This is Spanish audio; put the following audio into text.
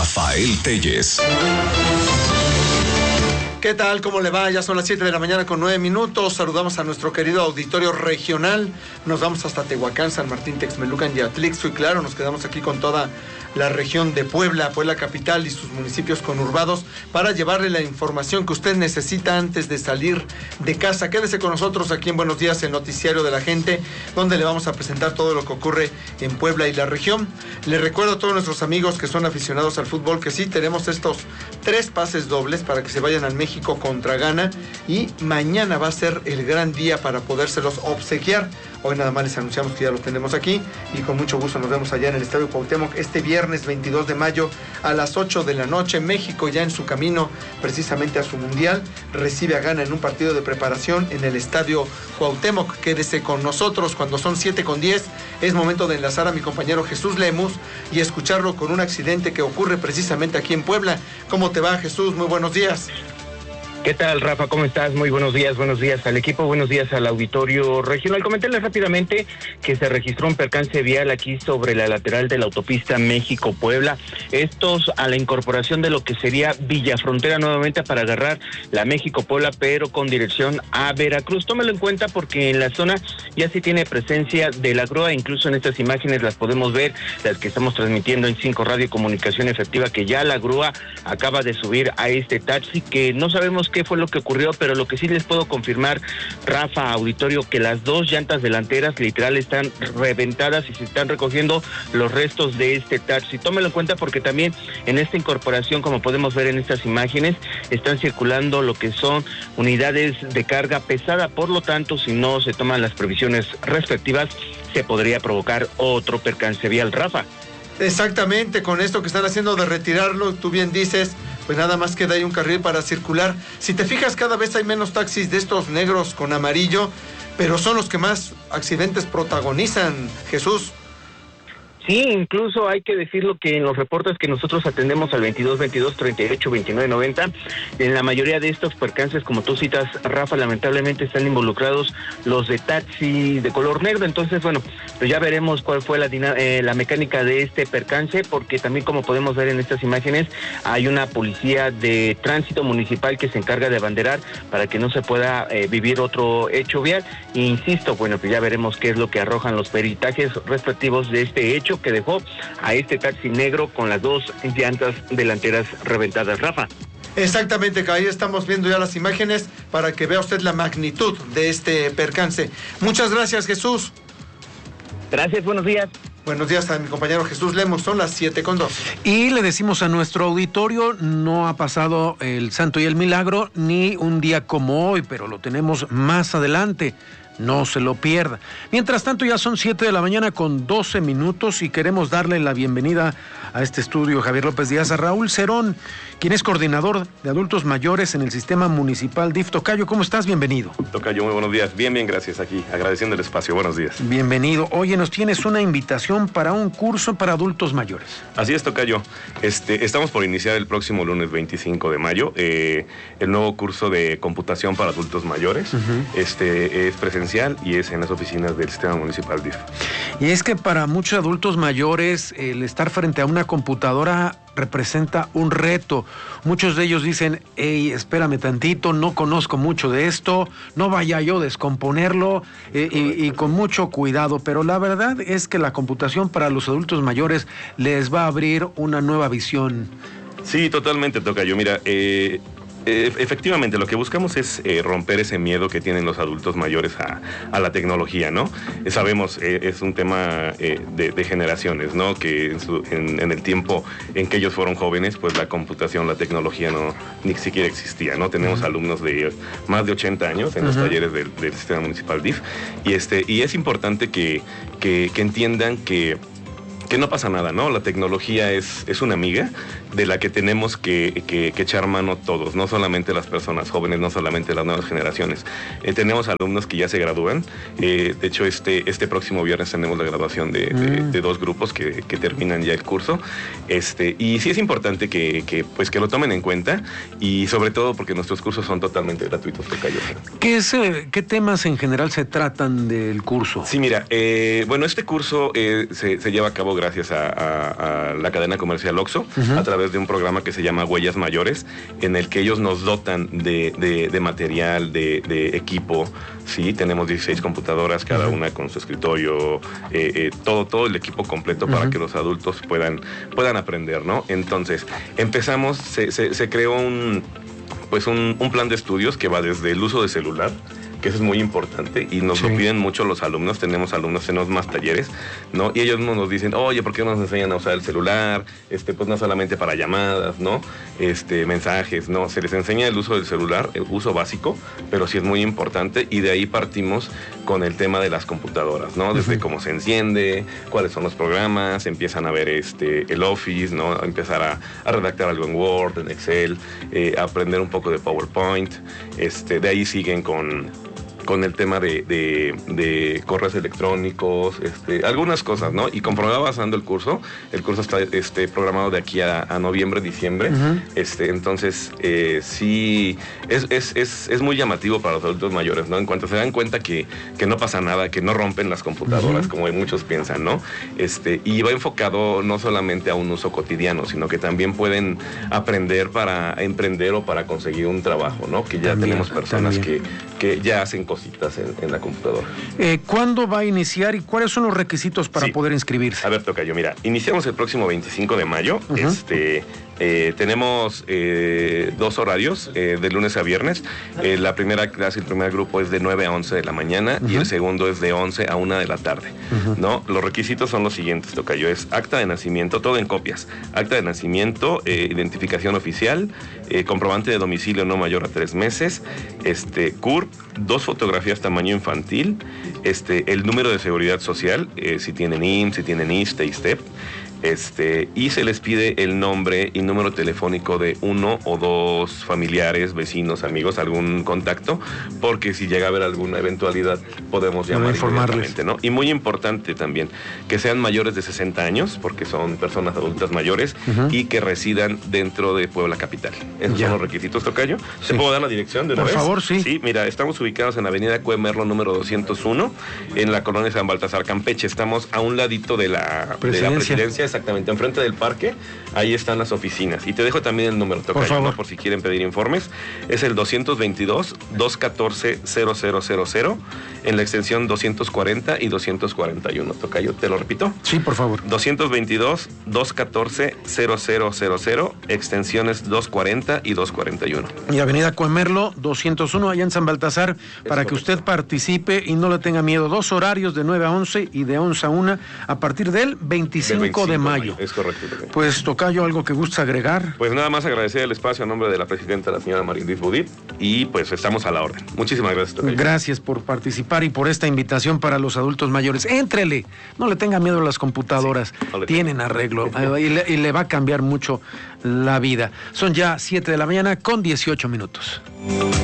Rafael Telles. ¿Qué tal? ¿Cómo le va? Ya son las 7 de la mañana con 9 minutos. Saludamos a nuestro querido auditorio regional. Nos vamos hasta Tehuacán, San Martín, Texmelucan y Atlixco. Y claro, nos quedamos aquí con toda la región de Puebla capital y sus municipios conurbados para llevarle la información que usted necesita antes de salir de casa. Quédese con nosotros aquí en Buenos Días, el noticiario de la gente, donde le vamos a presentar todo lo que ocurre en Puebla y la región. Le recuerdo a todos nuestros amigos que son aficionados al fútbol que sí tenemos estos 3 pases dobles para que se vayan al México contra Ghana, y mañana va a ser el gran día para podérselos obsequiar. Hoy nada más les anunciamos que ya los tenemos aquí y con mucho gusto nos vemos allá en el Estadio Cuauhtémoc este viernes 22 de mayo a las 8 de la noche. México ya en su camino precisamente a su mundial, recibe a Ghana en un partido de preparación en el Estadio Cuauhtémoc. Quédese con nosotros cuando son 7:10. Es momento de enlazar a mi compañero Jesús Lemus y escucharlo con un accidente que ocurre precisamente aquí en Puebla. ¿Cómo te va, Jesús? Muy buenos días. ¿Qué tal, Rafa? ¿Cómo estás? Muy buenos días al equipo, buenos días al auditorio regional. Comentarles rápidamente que se registró un percance vial aquí sobre la lateral de la autopista México-Puebla. Estos a la incorporación de lo que sería Villa Frontera nuevamente para agarrar la México-Puebla, pero con dirección a Veracruz. Tómelo en cuenta porque en la zona ya se tiene presencia de la grúa, incluso en estas imágenes las podemos ver, las que estamos transmitiendo en 5 Radio Comunicación Efectiva, que ya la grúa acaba de subir a este taxi, que no sabemos qué fue lo que ocurrió, pero lo que sí les puedo confirmar, Rafa, auditorio, que las 2 llantas delanteras literal están reventadas y se están recogiendo los restos de este taxi. Tómelo en cuenta porque también en esta incorporación, como podemos ver en estas imágenes, están circulando lo que son unidades de carga pesada, por lo tanto, si no se toman las previsiones respectivas, se podría provocar otro percance vial, Rafa. Exactamente, con esto que están haciendo de retirarlo, tú bien dices, pues nada más queda ahí un carril para circular. Si te fijas, cada vez hay menos taxis de estos negros con amarillo, pero son los que más accidentes protagonizan, Jesús. Sí, incluso hay que decirlo que en los reportes que nosotros atendemos al 22-22-38-29-90, en la mayoría de estos percances, como tú citas, Rafa, lamentablemente están involucrados los de taxi de color negro. Entonces, bueno, pues ya veremos cuál fue la mecánica de este percance, porque también, como podemos ver en estas imágenes, hay una policía de tránsito municipal que se encarga de abanderar para que no se pueda vivir otro hecho vial. E insisto, bueno, pues ya veremos qué es lo que arrojan los peritajes respectivos de este hecho que dejó a este taxi negro con las 2 llantas delanteras reventadas, Rafa. Exactamente, que ahí estamos viendo ya las imágenes para que vea usted la magnitud de este percance. Muchas gracias, Jesús. Gracias, buenos días. Buenos días a mi compañero Jesús Lemus, son las 7:02. Y le decimos a nuestro auditorio, no ha pasado el santo y el milagro, ni un día como hoy, pero lo tenemos más adelante. No se lo pierda. Mientras tanto, ya son 7 de la mañana con 12 minutos y queremos darle la bienvenida a este estudio, Javier López Díaz, a Raúl Cerón, quien es coordinador de adultos mayores en el sistema municipal DIF. Tocayo, ¿cómo estás? Bienvenido. Tocayo, muy buenos días. Bien, gracias aquí, agradeciendo el espacio. Buenos días. Bienvenido. Oye, nos tienes una invitación para un curso para adultos mayores. Así es, Tocayo. Estamos por iniciar el próximo lunes 25 de mayo el nuevo curso de computación para adultos mayores. Es presencial y es en las oficinas del sistema municipal DIF. Y es que para muchos adultos mayores el estar frente a una computadora representa un reto. Muchos de ellos dicen, hey, espérame tantito, no conozco mucho de esto, no vaya yo a descomponerlo, y con mucho cuidado. Pero la verdad es que la computación para los adultos mayores les va a abrir una nueva visión. Sí, totalmente, Tocayo. Mira, efectivamente, lo que buscamos es romper ese miedo que tienen los adultos mayores a la tecnología, ¿no? Sabemos, es un tema de generaciones, ¿no? Que en el tiempo en que ellos fueron jóvenes, pues la computación, la tecnología ni siquiera existía, ¿no? Tenemos alumnos de más de 80 años en los talleres del sistema municipal DIF, y es importante que entiendan que no pasa nada, ¿no? La tecnología es una amiga de la que tenemos que echar mano todos, no solamente las personas jóvenes, no solamente las nuevas generaciones. Tenemos alumnos que ya se gradúan. De hecho, este próximo viernes tenemos la graduación de 2 grupos que terminan ya el curso. Y sí es importante que lo tomen en cuenta, y sobre todo porque nuestros cursos son totalmente gratuitos, Tocayo. ¿Qué temas en general se tratan del curso? Sí, mira, este curso se lleva a cabo gracias a la cadena comercial OXXO, a través de un programa que se llama Huellas Mayores, en el que ellos nos dotan de material, de equipo. Sí, tenemos 16 computadoras, cada una con su escritorio, todo el equipo completo para que los adultos puedan aprender, ¿no? Entonces, empezamos, se creó un plan de estudios que va desde el uso de celular, que eso es muy importante y nos lo piden mucho los alumnos. Tenemos más talleres, ¿no? Y ellos nos dicen, oye, ¿por qué no nos enseñan a usar el celular? Pues no solamente para llamadas, ¿no? Mensajes, ¿no? Se les enseña el uso del celular, el uso básico, pero sí es muy importante, y de ahí partimos con el tema de las computadoras, ¿no? Desde cómo se enciende, cuáles son los programas, empiezan a ver el Office, ¿no? A empezar a redactar algo en Word, en Excel, aprender un poco de PowerPoint, de ahí siguen con el tema de correos electrónicos, algunas cosas, ¿no? Y conforme va avanzando el curso está programado de aquí a noviembre, diciembre. Entonces, sí, es muy llamativo para los adultos mayores, ¿no? En cuanto se dan cuenta que no pasa nada, que no rompen las computadoras, como muchos piensan, ¿no? Y va enfocado no solamente a un uso cotidiano, sino que también pueden aprender para emprender o para conseguir un trabajo, ¿no? Que ya tenemos personas que ya hacen cositas en la computadora. ¿Cuándo va a iniciar y cuáles son los requisitos para poder inscribirse? A ver, tocayo, mira, iniciamos el próximo 25 de mayo. Tenemos 2 horarios, de lunes a viernes. La primera clase, el primer grupo es de 9 a 11 de la mañana y el segundo es de 11 a 1 de la tarde, ¿no? Los requisitos son los siguientes, tocayo, es acta de nacimiento, todo en copias, acta de nacimiento, identificación oficial, comprobante de domicilio no mayor a 3 meses, CURP, 2 fotografías tamaño infantil, el número de seguridad social, si tienen IMSS, si tienen ISSSTE, ISSSTEP, y se les pide el nombre y número telefónico de 1 o 2 familiares, vecinos, amigos, algún contacto, porque si llega a haber alguna eventualidad podemos llamar inmediatamente, ¿no? Y muy importante también, que sean mayores de 60 años, porque son personas adultas mayores, y que residan dentro de Puebla capital. Esos son los requisitos, tocayo. ¿Te puedo dar la dirección de una vez? Por favor, sí. Sí, mira, estamos ubicados en Avenida Cuemerlo número 201, en la colonia San Baltasar, Campeche. Estamos a un ladito de la presidencia, exactamente, enfrente del parque. Ahí están las oficinas. Y te dejo también el número, tocayo, por favor, ¿no? Por si quieren pedir informes. Es el 222-214-0000, en la extensión 240 y 241, tocayo. ¿Te lo repito? Sí, por favor. 222-214-0000, extensiones 240 y 241. Y Avenida Cuemerlo 201, allá en San Baltasar, para que usted participe y no le tenga miedo. 2 horarios de 9 a 11 y de 11 a 1 a partir del 25 de mayo. Es correcto. Pues, tocayo, ¿algo que gusta agregar? Pues nada más agradecer el espacio a nombre de la presidenta, la señora Marindis Budit, y pues estamos a la orden. Muchísimas gracias, tocayo. Gracias por participar y por esta invitación para los adultos mayores. Éntrele, no le tenga miedo a las computadoras, tienen arreglo y le va a cambiar mucho la vida. Son ya 7 de la mañana con 18 minutos.